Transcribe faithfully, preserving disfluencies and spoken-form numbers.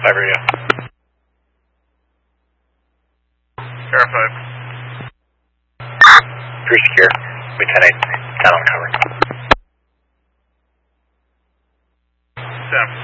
five radio. Sierra five. Three secure. We ten eight. Down on cover. Sam.